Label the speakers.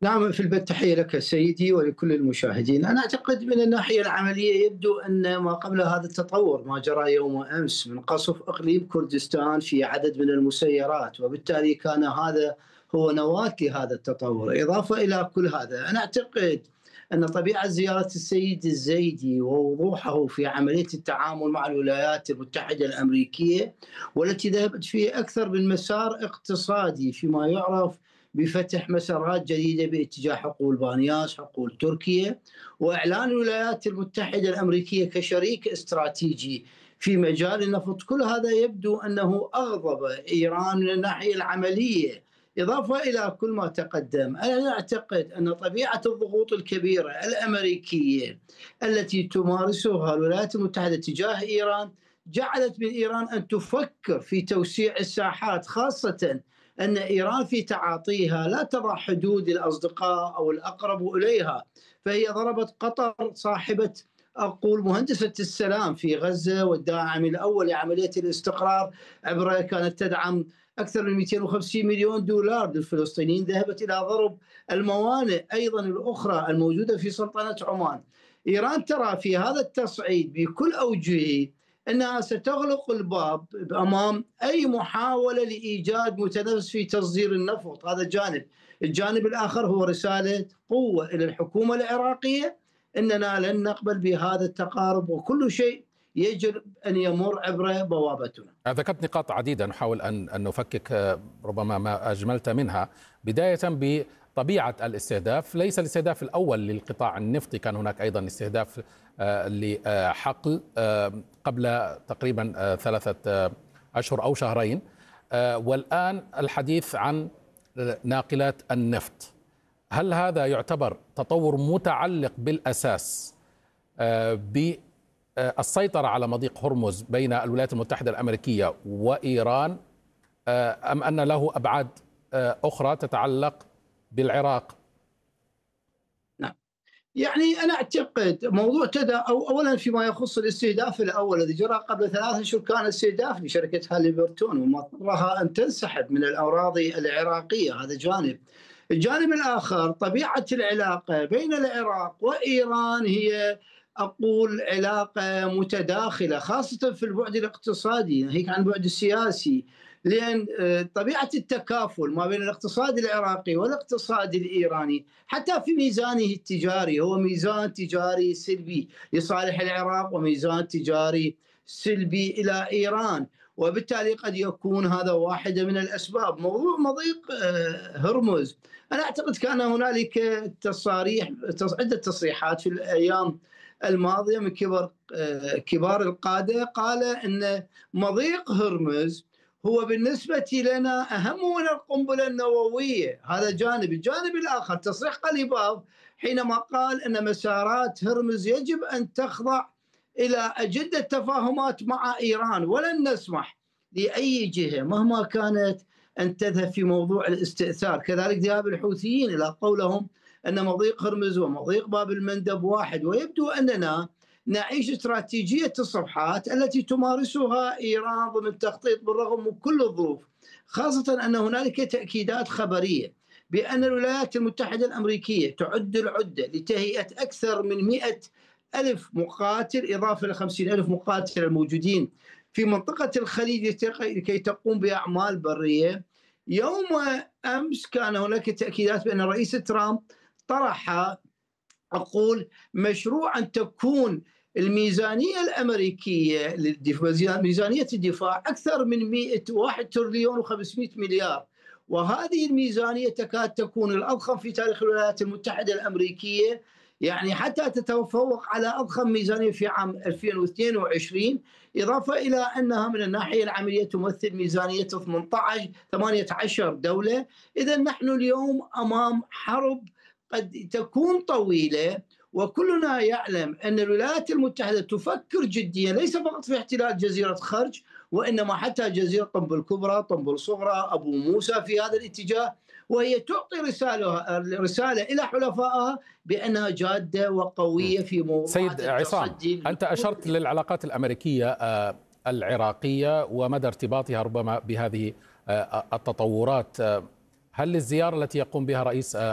Speaker 1: نعم، في البدء تحية لك سيدي ولكل المشاهدين. أنا أعتقد من الناحية العملية يبدو أن ما قبل هذا التطور ما جرى يوم أمس من قصف إقليم كردستان في عدد من المسيرات، وبالتالي كان هذا هو نواة لهذا التطور. إضافة إلى كل هذا، أنا أعتقد أن طبيعة زيارة السيد الزيدي ووضوحه في عملية التعامل مع الولايات المتحدة الأمريكية، والتي ذهبت في أكثر من مسار اقتصادي فيما يعرف بفتح مسارات جديدة باتجاه حقول بانياس، حقول تركيا، وإعلان الولايات المتحدة الأمريكية كشريك استراتيجي في مجال النفط. كل هذا يبدو أنه أغضب إيران من الناحية العملية. إضافة إلى كل ما تقدم، أنا أعتقد أن طبيعة الضغوط الكبيرة الأمريكية التي تمارسها الولايات المتحدة تجاه إيران جعلت من إيران أن تفكر في توسيع الساحات، خاصة أن إيران في تعاطيها لا تضع حدود للأصدقاء أو الأقرب إليها، فهي ضربت قطر صاحبة أقول مهندسة السلام في غزة والداعم الأول لعملية الاستقرار، عبر كانت تدعم أكثر من 250 مليون دولار للفلسطينيين ذهبت إلى ضرب الموانئ أيضا الأخرى الموجودة في سلطنة عمان. إيران ترى في هذا التصعيد بكل أوجهه أنها ستغلق الباب أمام أي محاولة لإيجاد متنفس في تصدير النفط. هذا جانب. الجانب الآخر هو رسالة قوة إلى الحكومة العراقية أننا لن نقبل بهذا التقارب، وكل شيء يجب أن يمر عبر بوابتنا.
Speaker 2: ذكرت نقاط عديدة نحاول أن نفكك ربما ما أجملت منها، بداية بطبيعة الاستهداف. ليس الاستهداف الأول للقطاع النفطي، كان هناك أيضا استهداف لحقل قبل تقريبا 3 أشهر أو شهرين، والآن الحديث عن ناقلات النفط. هل هذا يعتبر تطور متعلق بالأساس بالسيطرة على مضيق هرمز بين الولايات المتحدة الأمريكية وإيران، أم أن له أبعاد أخرى تتعلق بالعراق؟
Speaker 1: نعم، يعني أنا أعتقد موضوع أولا فيما يخص الاستهداف الأول الذي جرى قبل 3 أشهر، كان استهداف لشركة هاليبرتون وما اضطرها أن تنسحب من الأراضي العراقية. هذا جانب. الجانب الآخر طبيعة العلاقة بين العراق وإيران هي أقول علاقة متداخلة، خاصة في البعد الاقتصادي ناهيك عن البعد السياسي، لأن طبيعة التكافل ما بين الاقتصاد العراقي والاقتصاد الإيراني حتى في ميزانه التجاري هو ميزان تجاري سلبي لصالح العراق وميزان تجاري سلبي إلى إيران، وبالتالي قد يكون هذا واحدة من الأسباب. موضوع مضيق هرمز، أنا أعتقد كان هنالك عدة تصريحات في الأيام الماضية من كبار القادة، قال أن مضيق هرمز هو بالنسبة لنا أهم من القنبلة النووية. هذا جانب. الجانب الآخر تصريح قليباف حينما قال أن مسارات هرمز يجب أن تخضع إلى أجندة تفاهمات مع إيران، ولن نسمح لأي جهة مهما كانت أن تذهب في موضوع الاستئثار. كذلك ذهاب الحوثيين إلى قولهم أن مضيق هرمز ومضيق باب المندب واحد، ويبدو أننا نعيش استراتيجية الصفحات التي تمارسها إيران ضمن التخطيط بالرغم من كل الظروف، خاصة أن هنالك تأكيدات خبرية بأن الولايات المتحدة الأمريكية تعد العدة لتهيئة أكثر من 100,000 مقاتل إضافة ل 50,000 مقاتل الموجودين في منطقة الخليج لكي تقوم بأعمال برية. يوم أمس كان هناك تأكيدات بأن الرئيس ترامب طرح أقول مشروع أن تكون الميزانية الأمريكية ميزانية الدفاع أكثر من 1 تريليون و500 مليار، وهذه الميزانية تكاد تكون الأضخم في تاريخ الولايات المتحدة الأمريكية، يعني حتى تتفوق على أضخم ميزانية في عام 2022، إضافة إلى أنها من الناحية العملية تمثل ميزانية 18 دولة. إذا نحن اليوم أمام حرب قد تكون طويلة، وكلنا يعلم أن الولايات المتحدة تفكر جديا ليس فقط في احتلال جزيرة خرج، وإنما حتى جزيرة طنبول الكبرى، طنبول الصغرى، أبو موسى في هذا الاتجاه، وهي تعطي رسالة إلى حلفائها بأنها جادة وقوية في موضوع
Speaker 2: سيد عصام، أنت أشرت للعلاقات الأمريكية العراقية ومدى ارتباطها ربما بهذه التطورات. هل الزيارة التي يقوم بها رئيس